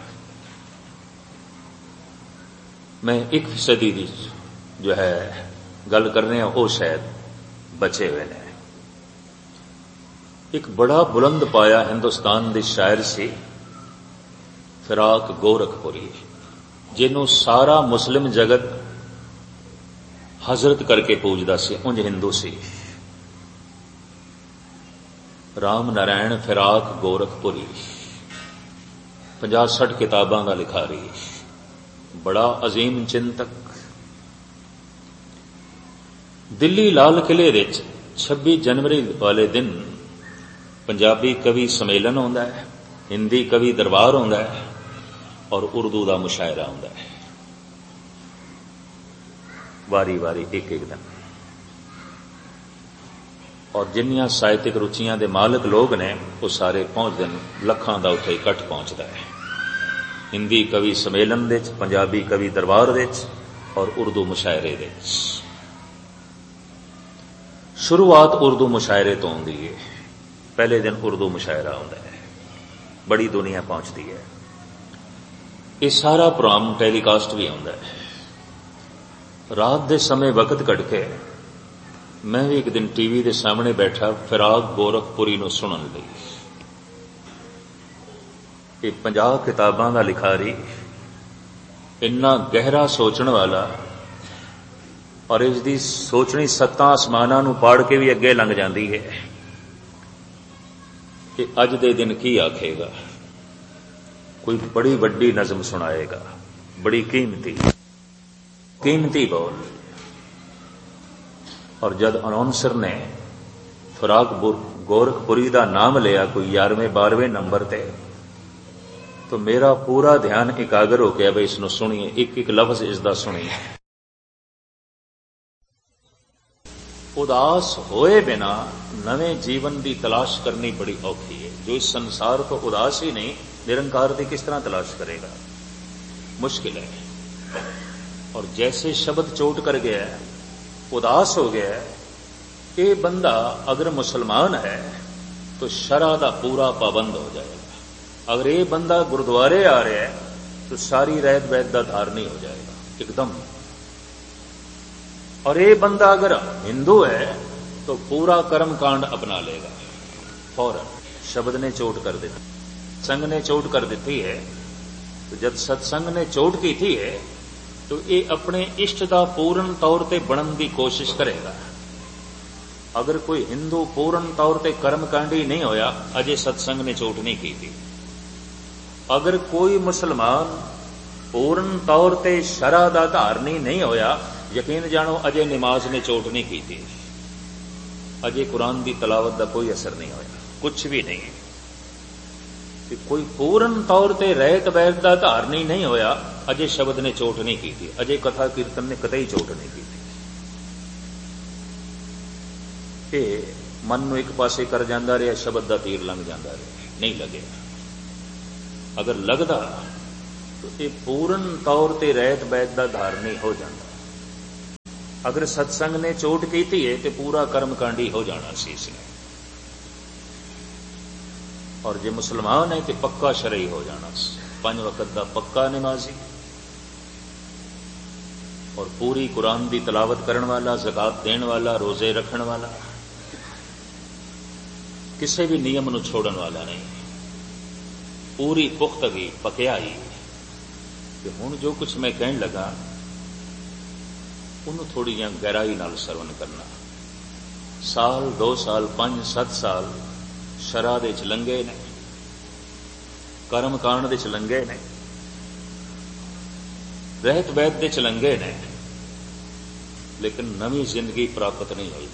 Speaker 1: मैं एक फीसदी दी जो है गल कर रहे हैं, वो शायद बचे हुए ने। एक बड़ा बुलंद पाया हिंदुस्तान दे शायर सी फिराक गोरखपुरी, जिन्हों सारा मुस्लिम जगत हजरत करके पूजदा सी, उंज हिंदू सी। राम नारायण फिराक गोरखपुरी, पचास सठ किताबां दा लिखारी, बड़ा अजीम चिंतक। दिल्ली लाल किले विच छब्बीस जनवरी वाले दिन पंजाबी कवि सम्मेलन होंदा है, हिंदी कवि दरबार होंदा है और उर्दू का मुशायरा होंदा है, वारी वारी एक एक दिन। और जिन्नियां साहित्यिक रुचियां दे मालिक लोग ने वो सारे पहुंचते हैं, लखां दा उत्थे इकट्ठ पहुंचता है। हिंदी कवि सम्मेलन दे विच, पंजाबी कवि दरबार दे विच और उर्दू मुशायरे दे विच। शुरुआत उर्दू मुशायरे तो होंदी है, पहले दिन उर्दू मुशायरा होंदा है, बड़ी दुनिया पहुंचती है। ये सारा प्रोग्राम टेलीकास्ट भी होंदा है। रात दे समय वक्त कट के मैं भी एक दिन टीवी के सामने बैठा फिराक गोरखपुरी नूं सुनन लई। ये पचास किताबां दा लिखारी, इन्ना गहरा सोचण वाला, और इसकी सोचनी सत्तां आसमानां नूं पाड़ के भी अगे लंघ जाती है कि अज दे दिन की आखेगा। कोई बड़ी वड्डी नज़म सुनाएगा, बड़ी कीमती कीमती बोल। और जब अनाउंसर ने फिराक गोरखपुरी का नाम लिया कोई ग्यारहवें बारहवें नंबर ते, तो मेरा पूरा ध्यान एकाग्र हो गया भाई इसनूं सुनिए, एक एक लफ्ज इसका सुनिए। उदास होए बिना नवें जीवन की तलाश करनी बड़ी औखी है। जो इस संसार तो उदास ही नहीं, निरंकार की किस तरह तलाश करेगा, मुश्किल है। और जैसे शब्द चोट कर गया है, उदास हो गया है, ये बंदा अगर मुसलमान है तो शरा दा पूरा पाबंद हो जाएगा। अगर ये बंदा गुरुद्वारे आ रहा है तो सारी रैत वैत का धारणी हो जाएगा एकदम। और ये बंदा अगर हिंदू है तो पूरा कर्म कांड अपना लेगा फौरन। शब्द ने चोट कर दी, संग ने चोट कर दी है, तो जब सत्संग ने चोट की थी है तो ये अपने इष्ट का पूर्ण तौर पर बनने की कोशिश करेगा। अगर कोई हिंदू पूर्ण तौर पर कर्मकांडी नहीं होया, अजे सत्संग ने चोट नहीं की थी। अगर कोई मुसलमान पूर्ण तौर पर शरा दा धारनी नहीं होया, यकीन जानो अजे नमाज ने चोट नहीं की थी, अजे कुरान की तलावत का कोई असर नहीं होया, कुछ भी नहीं। कि कोई पूर्ण तौर पर रहत वैत का धारनी नहीं होया, अजे शब्द ने चोट नहीं की थी, अजे कथा कीर्तन ने कतई चोट नहीं की थी। ये मन नूं एक पासे कर जांदा रहा, शब्द का तीर लंघ जांदा रहा, नहीं लगे। अगर लगदा तो ये पूर्ण तौर पर रहत वैत का धारनी हो जाता। अगर सत्संग ने चोट की है तो पूरा कर्मकांडी हो जाना सी इसने, और जे मुसलमान है तो पक्का शरई हो जाना सी, पंज वक्त का पक्का नमाजी और पूरी कुरान की तलावत करने वाला, ज़कात देने वाला, रोजे रखने वाला, किसी भी नियम नूं छोड़न वाला नहीं, पूरी पुख्तगी पक्याई कि हुण जो कुछ मैं कहन लगा उन्होंने थोड़ी जी गहराई नाल सरवण करना। साल दो साल पांच सत्त साल शरा दे च लंघे ने, कर्म कांड दे च लंघे ने, रहत बैत दे च लंघे ने, लेकिन नवी जिंदगी प्राप्त नहीं हुई,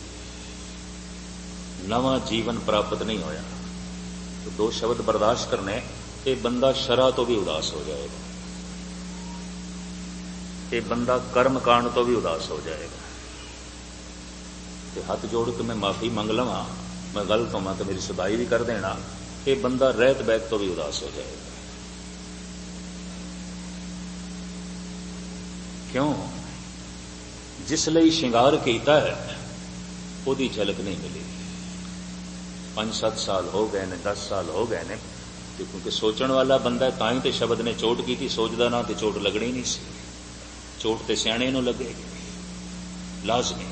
Speaker 1: नवा जीवन प्राप्त नहीं होया। तो दो शब्द बर्दाश्त करने, ये बंदा शरा तो भी उदास हो जाएगा, ये बंदा कर्म कांड तो भी उदास हो जाएगा। तो हाथ जोड़ के मैं माफी मंग लवां, मैं गलत होवां तो मेरी सदाई भी कर देना, ये बंदा रहत बैत तो भी उदास हो जाएगा। क्यों? जिस लिए श्रृंगार कीता है उसकी झलक नहीं मिली। पांच सत्त साल हो गए ने, दस साल हो गए ने, क्योंकि सोचण वाला बंदा तां ही तो शब्द ने चोट की थी, सोचदा ना तो चोट लगनी नहीं सी। चोट तो सियाणे नूं लगेगी लाजमी।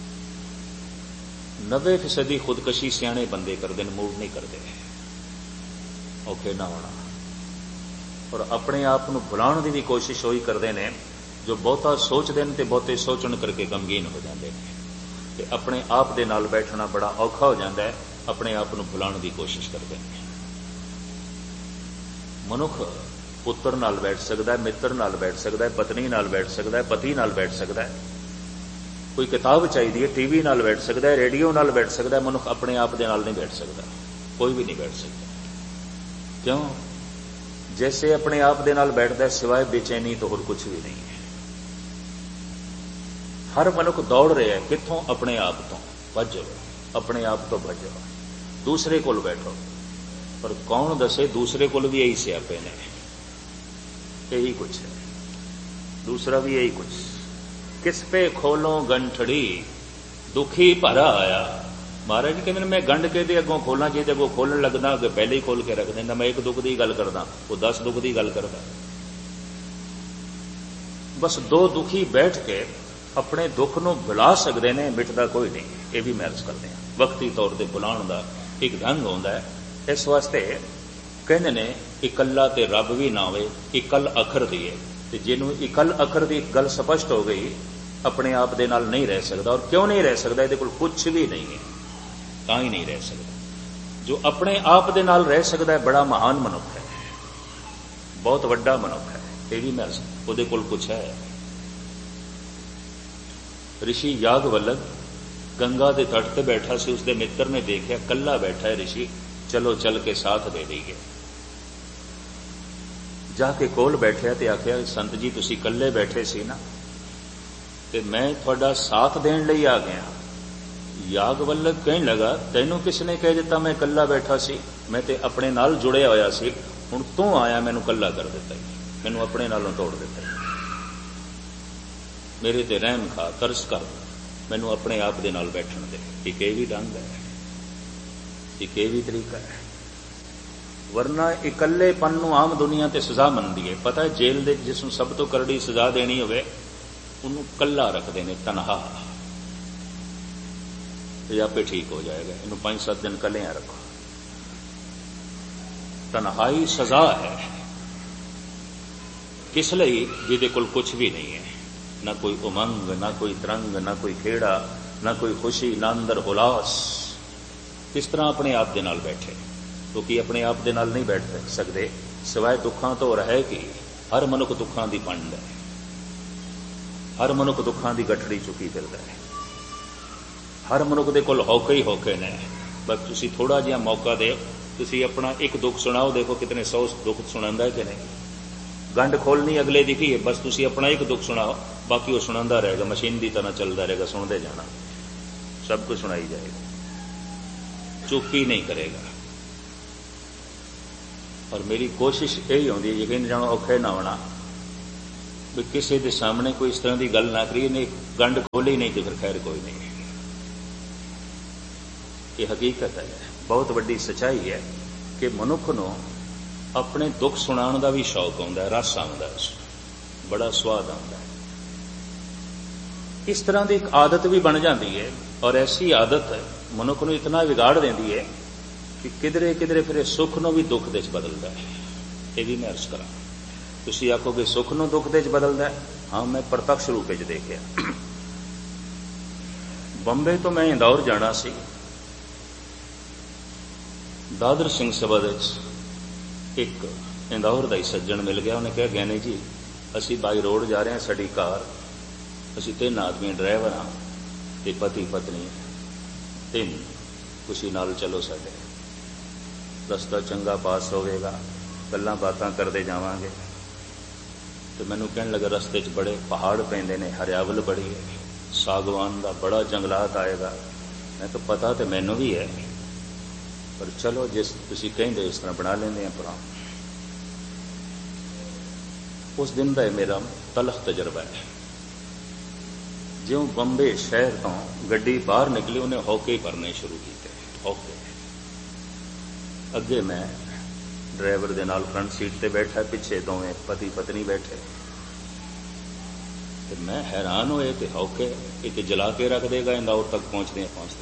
Speaker 1: नब्बे फीसदी खुदकशी सियाणे बंदे करते हैं, मूड नहीं करते, औखे ना होना। और अपने आप को भुलाउण की भी कोशिश वही करते हैं जो बहुता सोचते हैं, तो बहुते सोचण करके गमगीन हो जाते हैं। तो अपने आप दे नाल बैठना बड़ा औखा हो जाता है, अपने आप को भुलाउण की कोशिश करते हैं। मनुख पुत्र नाल बैठ सकता है, मित्र नाल बैठ सकता है, पत्नी नाल बैठ सकता है, पति नाल बैठ सकता है, कोई किताब चाहिए टीवी नाल बैठ सकता है, रेडियो नाल बैठ सकता है। मनुख अपने आप दे नाल नहीं बैठ सकता, कोई भी नहीं बैठ सकता। क्यों? जैसे अपने आप दे नाल बैठता है, सिवाय बेचैनी तो होर कुछ भी नहीं है। हर मनुख दौड़ रहा है कित्थों? अपने आप तो भजो, अपने आप तो भजो, दूसरे कोल बैठो। पर कौन दसे दूसरे कोल भी यही सियापे ने, यही कुछ है, दूसरा भी यही कुछ। किस पे खोलो गंठड़ी दुखी भरा आया। महाराज जी कहते मैं गंढ के अगों खोलना चाहिए, अगों खोलन लगदा अगे पहले ही खोल के रख देंदा। मैं एक दुख की गल करदा, वो दस दुख की गल करदा। बस दो दुखी बैठ के अपने दुख नूं भुला सकते हैं, मिटदा कोई नहीं। ये भी मैं अर्ज करते हैं, वक्ती तौर पर भुलाउण दा एक ढंग होंदा है। इस वास्ते कहते ने इकल्ला ते रब भी ना होवे, इकल अखर दी है। ते जिन्हों इकल अखर दी गल स्पष्ट हो गई, अपने आप दे नाल नहीं रह सकता। और क्यों नहीं रह सकता? ये कोल कुछ भी नहीं है, तां ही नहीं रह सकता। जो अपने आप दे नाल रह सकता है बड़ा महान मनुख है, बहुत वड्डा मनुख है। ये भी मैं उहदे कोल कुछ है। ऋषि यागवल्लभ गंगा के तट ते बैठा सी, उसके मित्र ने देखा कल्ला बैठा है ऋषि, चलो चल के साथ दे दईए। जाके कोल बैठा तो आख्या संत जी तुसी कल्ले बैठे सी ना, ते मैं थोड़ा साथ देण लई आ गया। यागवल्लभ कहन लगा तैनू किसने कह दिता मैं कल्ला बैठा सी? मैं ते अपने नाल जुड़िया होया सी, हुण तू आया मैनू कल्ला कर दिता, मैनू अपने नालों तोड़ दिता। मेरे ते रहम खा, तरस कर, मैनू अपने आप दे नाल बैठण दे। एक ये भी ढंग है, एक ये भी तरीका है। वरना इकल्लेपन नूं आम दुनिया ते सजा मनदी है। पता है जेल दे जिसनूं सब तो करड़ी सजा देनी होवे उन्होंने कल्ला रखते हैं, तनहा। ये आपे ठीक हो जाएगा, इन्हों पांच सात दिन कलिया रखो। तनहाई सजा है। किस लिए? जिहदे कोल कुछ भी नहीं है, ना कोई उमंग, ना कोई तरंग, ना कोई खेड़ा, ना कोई खुशी, ना अंदर उलास। किस तरह अपने आप दे नाल बैठे? क्योंकि तो अपने आप दे नाल नहीं बैठ सकते, सिवाय दुखों तो रहे कि हर मनुख दुखों की पंड है, हर मनुख दुखों की गठड़ी चुकी फिरदा है। हर मनुख दे कोल हौके ही हौके ने। बस तुसी थोड़ा जिहा मौका दे, तुसी अपना एक दुख सुनाओ, देखो कितने सौ दुख सुनांदा है कि नहीं। गंढ खोलनी अगले दी की है, बस तुसी अपना एक दुख सुनाओ, बाकी वो सुनांदा रहेगा, मशीन की तरह चलता रहेगा, सुनते जाना, सब कुछ सुनाई जाएगा, चुप ही नहीं करेगा। और मेरी कोशिश यही होती है, यकीन जानो औखे ना होना भी किसी के सामने कोई इस तरह की गल ना करिए। नहीं गंढ खोली नहीं तो फिर खैर कोई नहीं। ये हकीकत है, बहुत वड्डी सच्चाई है कि मनुख नूं अपने दुख सुनाउण दा भी शौक आउंदा है, रस आउंदा है, बड़ा स्वाद आउंदा है। इस तरह की एक आदत भी बन जाती है, और ऐसी आदत मनुख नूं इतना बिगाड़ देती है कि किधरे किधरे फिर सुख नूं भी दुख दे च बदलता है। ये भी मैं अर्ज करा। तुसीं आखोगे सुख नूं दुख दे च बदलता है? हाँ, मैं प्रत्यक्ष रूप च देखिया। बंबे तो मैं इंदौर जाना सी, दादर सिंह सभा एक इंदौर का ही सज्जन मिल गया। उन्हें कहा, गैनी जी असी बाई रोड जा रहे हैं, साडी कार, असी तीन आदमी ड्राइवर हाँ, ते पति पत्नी तीन, खुशी नाल चलो, साडे रस्ता चंगा पास होवेगा, गल्लां बातां करते जावांगे। तो मैनू कहण लगा, रस्ते च बड़े पहाड़ पैंदे ने, हरियावल बड़ी है, सागवान का बड़ा जंगलात आएगा। मैं तो पता तो मैनू भी है, पर चलो जिस तुसीं कहिंदे उस तरह बना लेंदे हैं प्लान। उस दिन का मेरा तलख तजर्बा है। ज्यों बंबे शहर तो गड्डी बाहर निकली, उन्हें हौके ही भरने शुरू किए। हौके अगे मैं ड्राइवर दे नाल फ्रंट सीट ते बैठा, पिछे दोवें पति पत्नी बैठे। तो मैं हैरान होए कि हौके एक जला के रख देगा, इंदौर तक पहुंचते पहुंचते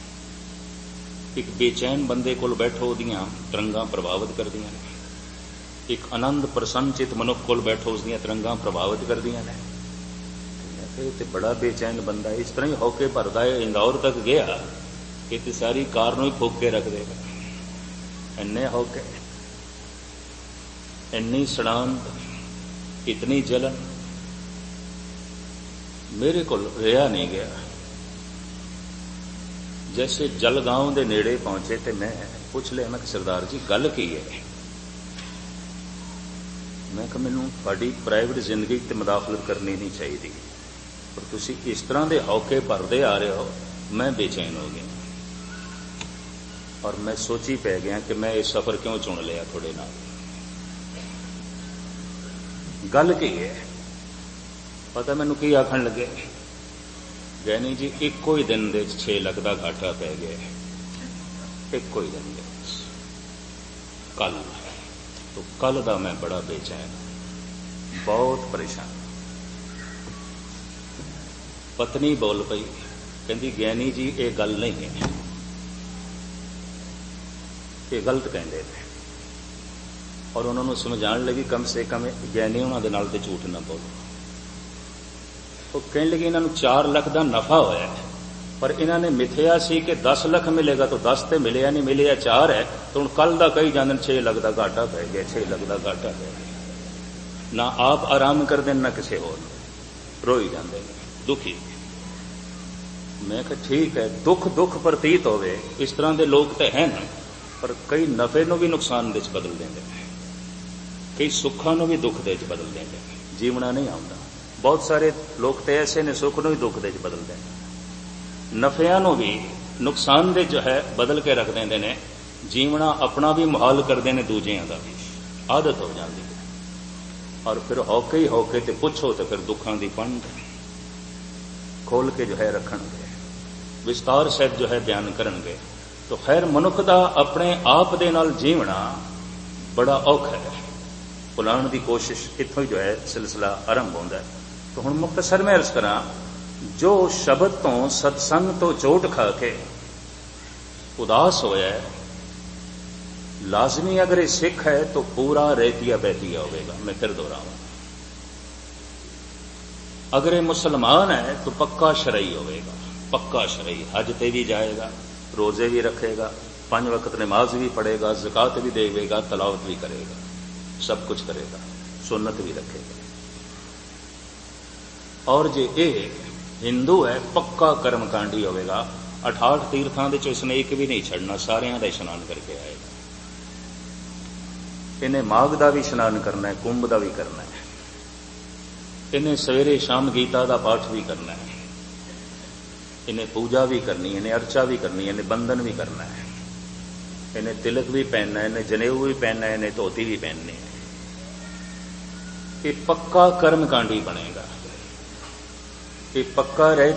Speaker 1: एक बेचैन बंदे कोल बैठो, उहदियां तरंगां प्रभावित करदियां ने। एक आनंद प्रसन्नचित मनुख कोल बैठो, उसदियां तरंगां प्रभावित करदियां ने। ते बड़ा बेचैन बंदा इस तरह ही होके भरदा है, इंदौर तक गया कि ते सारी कार नूं ही फूक के रख देगा। इन्ने होके, इन्नी सड़ांत, इतनी जलन मेरे को रिहा नहीं गया। जैसे जलगांव के नेड़े पहुंचे तो मैं पूछ लिया, मैं सरदार जी गल की है? मैं कहा मैनू तुहाडी प्राइवेट जिंदगी ते मुदाखलत करनी नहीं चाहिए, पर तुसी इस तरह के हौके भरते आ रहे हो, मैं बेचैन हो गया। और मैं सोची पै गया कि मैं ये सफर क्यों चुन लिया थोड़े नाल। गल की है पता मैनू की आखन लगे, गैनी जी एको ही दिन दे छे लाख का घाटा पै गया, एको ही दिन दे कल। तो कल का मैं बड़ा बेचैन, बहुत परेशान। पत्नी बोल पई, कहती गैनी जी ये गल नहीं है, ये गलत कहते हैं। और उन्होंने समझाने लगी कम से कम गैनी उन्होंने नाल ते झूठ ना बोलो। तो कहने लगे इन्होंने चार लाख का नफा होया है, पर इन्होंने मिथया सी कि दस लाख मिलेगा, तो दस तो मिले नहीं, मिले चार है। तो हूँ कल का कही जाते छे लाख का घाटा पै गया, छे लाख का घाटा पै गया। ना आप आराम कर दें ना किसी होर, रोई जाते दुखी। मैं कहा ठीक है, दुख दुख प्रतीत होवे, इस तरह के लोग तो हैं ना, पर कई नफे नूं भी नुकसान दे बदल देंगे, कई सुखा नूं भी दुख दे बदल देंगे। जीवना नहीं आउंदा। बहुत सारे लोग तो ऐसे ने सुख नूं भी दुख दे बदल देंगे, नफिया नूं भी नुकसान दे जो है बदल के रख देंगे ने। जीवना अपना भी मुहाल करते हैं, दूजियां का भी आदत हो जाती है। और फिर हौके ही हौके ते पुछो तो फिर दुखों की पंड खोल के जो है रखणगे, विस्तार सहित जो है बयान करनगे। तो खैर मनुख का अपने आप दे नाल जीवना बड़ा औखा है। भुलाण की कोशिश इत्थों ही जो है सिलसिला आरंभ होता है। तो हुण मुख्तसर मैं अर्ज करा, जो शब्द तो सत्संग तो चोट खा के उदास होया है, लाजमी अगर ये सिख है तो पूरा रेतिया बहतिया होगा। मैं फिर दोहराऊं, अगर ये मुसलमान है तो पक्का शरई होगा, पक्का शरई। हज ते भी जाएगा, रोजे भी रखेगा, पांच वक्त नमाज भी पढ़ेगा, ज़कात भी देगा, तलावत भी करेगा, सब कुछ करेगा, सुन्नत भी रखेगा। और जे ये हिंदू है पक्का कर्मकांडी होगा। अठाठ तीर्थां दे चों इसने एक भी नहीं छड़ना, सारियां दा इशनान करके आएगा। इन्हें माघ का भी इशनान करना है, कुंभ का भी करना है, इन्हें सवेरे शाम गीता का पाठ भी करना है, इन्हें पूजा भी करनी है, इन्हें अर्चा भी करनी है, इन्हें बंधन भी करना है, इन्हें तिलक भी पहनना है, इन्हें जनेऊ भी पहनना है, इन्हें धोती भी पहननी है। ये पक्का कर्मकांडी बनेगा। ਇਹ ਪੱਕਾ ਰਹਿ